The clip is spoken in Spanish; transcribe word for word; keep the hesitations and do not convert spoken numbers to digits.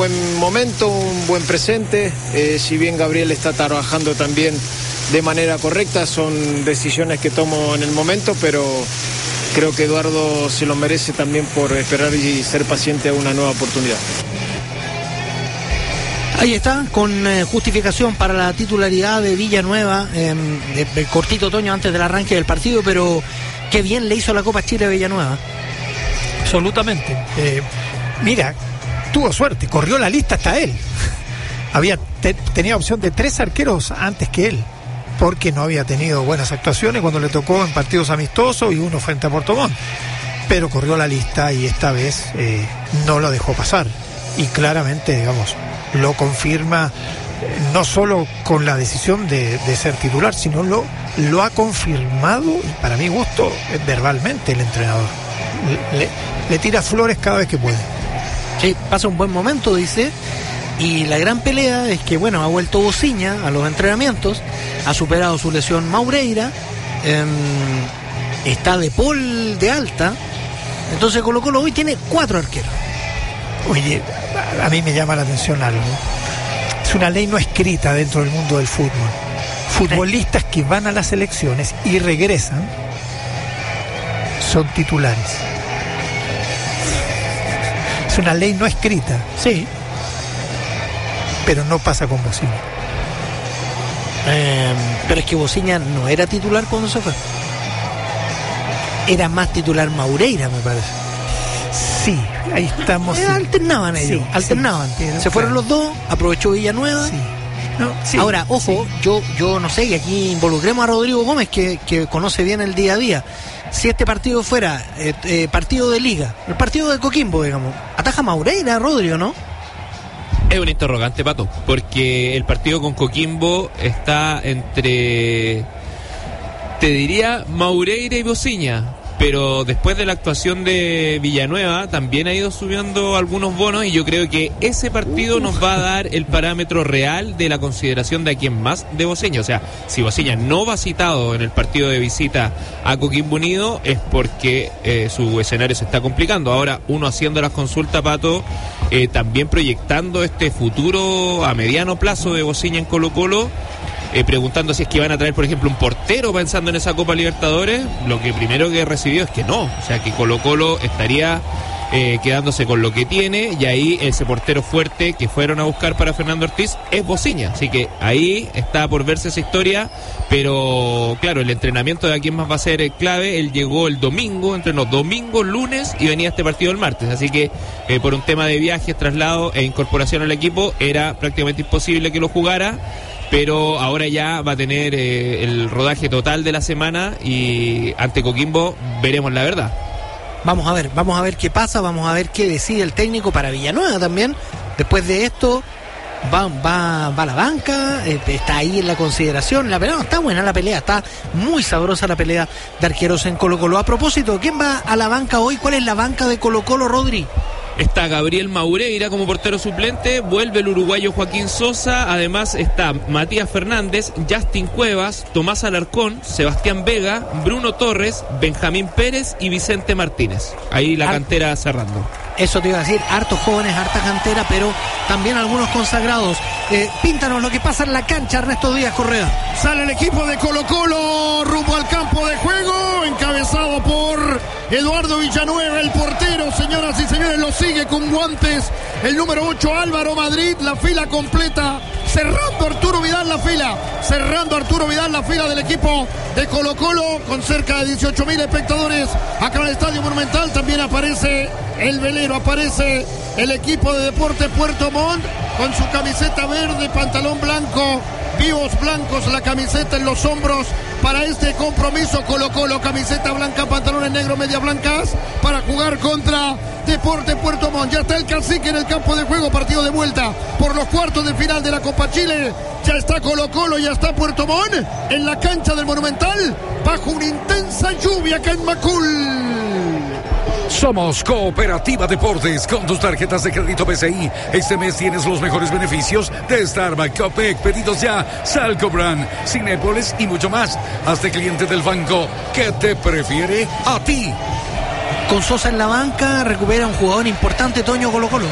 Buen momento, un buen presente, eh, si bien Gabriel está trabajando también de manera correcta, son decisiones que tomo en el momento, pero creo que Eduardo se lo merece también por esperar y ser paciente a una nueva oportunidad. Ahí está, con eh, justificación para la titularidad de Villanueva, eh, el cortito Toño antes del arranque del partido, pero qué bien le hizo la Copa Chile a Villanueva. Absolutamente. Eh, mira, tuvo suerte, corrió la lista hasta él. Había te, tenía opción de tres arqueros antes que él, porque no había tenido buenas actuaciones cuando le tocó en partidos amistosos y uno frente a Puerto Montt. Pero corrió la lista y esta vez eh, no lo dejó pasar. Y claramente, digamos, lo confirma eh, no solo con la decisión de, de ser titular, sino lo, lo ha confirmado, y para mi gusto, eh, verbalmente el entrenador. Le, le tira flores cada vez que puede. Sí, pasa un buen momento, dice. Y la gran pelea es que, bueno, ha vuelto Bociña a los entrenamientos, ha superado su lesión Maureira, eh, está De Paul de alta. Entonces Colo Colo hoy tiene cuatro arqueros. Oye, a mí me llama la atención algo. Es una ley no escrita dentro del mundo del fútbol. Futbolistas que van a las elecciones y regresan son titulares. Es una ley no escrita. Sí. Pero no pasa con Bociña. Eh, pero es que Bociña no era titular cuando se fue. Era más titular Maureira, me parece. Sí, ahí estamos. Eh, sí. Alternaban ellos, sí, alternaban. Sí, se fueron los dos, aprovechó Villanueva. Sí. No, sí, Ahora, ojo, sí. yo yo no sé, y aquí involucremos a Rodrigo Gómez, que, que conoce bien el día a día. Si este partido fuera eh, eh, partido de liga, el partido de Coquimbo, digamos, ataja Maureira, Rodrigo, ¿no? Es un interrogante, Pato, porque el partido con Coquimbo está entre, te diría, Maureira y Bociña, pero después de la actuación de Villanueva también ha ido subiendo algunos bonos y yo creo que ese partido nos va a dar el parámetro real de la consideración de a quién más de Bociña. O sea, si Bociña no va citado en el partido de visita a Coquimbo Unido es porque eh, su escenario se está complicando. Ahora, uno haciendo las consultas, Pato, eh, también proyectando este futuro a mediano plazo de Bociña en Colo Colo, Eh, preguntando si es que van a traer, por ejemplo, un portero pensando en esa Copa Libertadores. Lo que primero que he recibido es que no, o sea que Colo Colo estaría eh, quedándose con lo que tiene, y ahí ese portero fuerte que fueron a buscar para Fernando Ortiz es Bociña, así que ahí está por verse esa historia. Pero claro, el entrenamiento de a quién más va a ser clave. Él llegó el domingo, entrenó domingo, lunes y venía este partido el martes, así que eh, por un tema de viajes, traslado e incorporación al equipo era prácticamente imposible que lo jugara. Pero ahora ya va a tener eh, el rodaje total de la semana y ante Coquimbo veremos la verdad. Vamos a ver, vamos a ver qué pasa, vamos a ver qué decide el técnico para Villanueva también. Después de esto va va va a la banca, eh, está ahí en la consideración. La pelea no, está buena la pelea, está muy sabrosa la pelea de arqueros en Colo Colo. A propósito, ¿quién va a la banca hoy? ¿Cuál es la banca de Colo Colo, Rodri? Está Gabriel Maureira como portero suplente, vuelve el uruguayo Joaquín Sosa, además está Matías Fernández, Justin Cuevas, Tomás Alarcón, Sebastián Vega, Bruno Torres, Benjamín Pérez y Vicente Martínez. Ahí la Ar- cantera cerrando. Eso te iba a decir, hartos jóvenes, harta cantera, pero también algunos consagrados. Eh, píntanos lo que pasa en la cancha, Ernesto Díaz Correa. Sale el equipo de Colo Colo rumbo al campo de juego, encabezado por Eduardo Villanueva, el portero, señoras y señores, lo sigue con guantes el número ocho, Álvaro Madrid, la fila completa, cerrando Arturo Vidal la fila, cerrando Arturo Vidal la fila del equipo de Colo Colo, con cerca de dieciocho mil espectadores acá en el Estadio Monumental. También aparece el velero, aparece el equipo de Deporte Puerto Montt con su camiseta verde, pantalón blanco, vivos blancos, la camiseta en los hombros para este compromiso. Colo Colo, camiseta blanca, pantalones negros, medias blancas, para jugar contra Deporte Puerto Montt. Ya está el cacique en el campo de juego, partido de vuelta por los cuartos de final de la Copa Chile. Ya está Colo Colo, ya está Puerto Montt en la cancha del Monumental bajo una intensa lluvia acá en Macul. Somos Cooperativa Deportes. Con tus tarjetas de crédito B C I, este mes tienes los mejores beneficios de Starbucks, Copec, Pedidos Ya, Salcobran, Cinépolis y mucho más. Hazte cliente del banco que te prefiere a ti. Con Sosa en la banca, recupera un jugador importante, Toño Colo Colo.